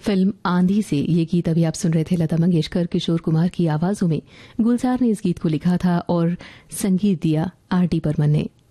Film आंधी से ये गीत अभी आप सुन रहे थे लता मंगेशकर, किशोर कुमार की आवाजों में। गुलजार ने इस गीत को लिखा था और संगीत दिया आर डी बर्मन ने।